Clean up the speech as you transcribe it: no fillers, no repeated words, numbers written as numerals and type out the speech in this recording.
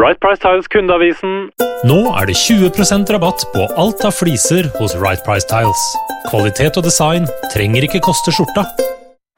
Right Price Tiles kundeavisen. Nå det 20% rabatt på alt av fliser hos Right Price Tiles. Kvalitet og design trenger ikke koste skjorta.